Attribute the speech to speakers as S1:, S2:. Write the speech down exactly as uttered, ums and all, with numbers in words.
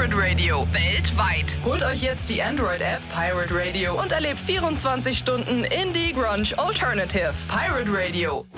S1: Pirate Radio weltweit. Holt euch jetzt die Android-App Pirate Radio und erlebt vierundzwanzig Stunden Indie Grunge Alternative. Pirate Radio.